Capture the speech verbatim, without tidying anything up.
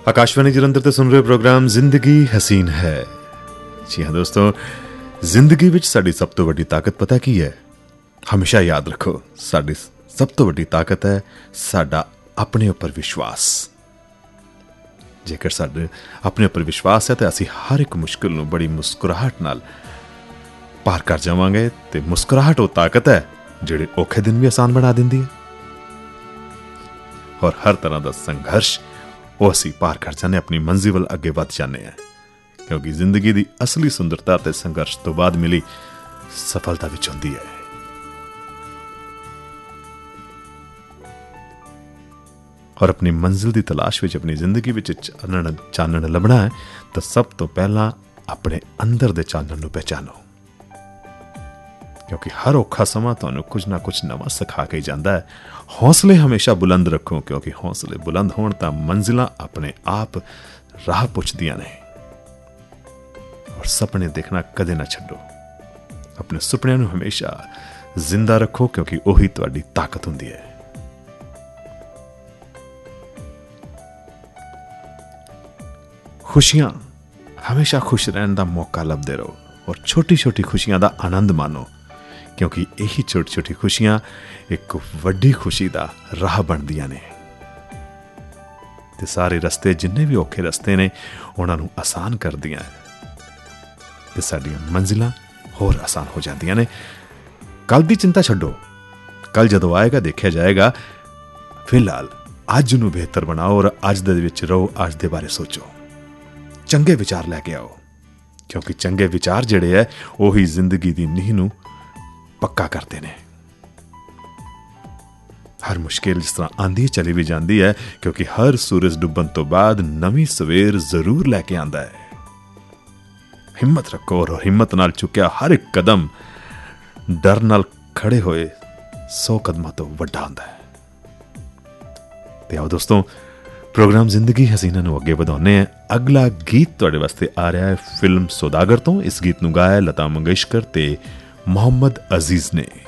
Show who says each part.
Speaker 1: आकाशवाणी जलंधर ते सुन रहे प्रोग्राम जिंदगी हसीन है। जी हाँ दोस्तों, जिंदगी विच साडी सब तो वड्डी ताकत पता की है? हमेशा याद रखो, साडी सब तो वड्डी ताकत है साडा अपने उपर विश्वास। जेकर साडे अपने उपर विश्वास है तो असीं हर एक मुश्किल नूं बड़ी मुस्कुराहट नाल पार कर जावांगे। ते मुस्कुराहट वो ताकत है जिहड़ी औखे दिन भी आसान बना दिंदी है और हर तरह का संघर्ष वो असीं पार कर जाने, अपनी मंजिल वल अगे वध जाने हैं। क्योंकि जिंदगी की असली सुंदरता ते संघर्ष तो बाद मिली सफलता विच हुंदी है। और अपनी मंजिल की तलाश विच अपनी जिंदगी विच चानण चानण लभना है तो सब तो पहला अपने अंदर दे चानण नूं पहचानो। क्योंकि हर औखा समा तुहानूं कुछ ना कुछ नवां सिखा के जांदा है। हौसले हमेशा बुलंद रखो, क्योंकि हौसले बुलंद होण तां मंजिलां अपने आप राह पुछदियां ने। और सपने देखना कदे ना छड्डो, अपने सुपनियां नूं हमेशा जिंदा रखो, क्योंकि ओही तुहाडी ताकत हुंदी है। खुशियां हमेशा खुश रहने का मौका लभदे रहो और छोटी छोटी खुशियां का आनंद मानो, क्योंकि यही छोटी छोटी खुशियां एक वड्डी खुशी का राह बनदियां ने। ते सारे रस्ते जिन्ने भी औखे रस्ते ने उन्हां नूं आसान कर दियां ते साडियां मंजिलां होर आसान हो जांदियां ने। कल दी चिंता छड्डो, कल जदों आएगा देखा जाएगा। फिलहाल अज नूं बेहतर बनाओ और अज दे विच रहो, अज दे बारे सोचो, चंगे विचार लैके आओ, क्योंकि चंगे विचार जिहड़े है ओही जिंदगी दी नींह नूं पक्का करते ने। हर मुश्किल जिस तरह आंधी चली भी जाती है, क्योंकि हर सूरज डुब्बन तो बाद नवीं सवेर जरूर लैके आंदा है। हिम्मत रखो और हिम्मत नाल चुक्या हर एक कदम डर नाल खड़े होए सौ कदमां तो वड्डा हुंदा है। ते आओ दोस्तों, प्रोग्राम जिंदगी हसीना नूं अगे वधाउने हैं। अगला गीत तुहाडे वास्ते आ रहा है फिल्म सौदागर तो। इस गीत नूं गाया लता मंगेशकर ते मोहम्मद अजीज ने।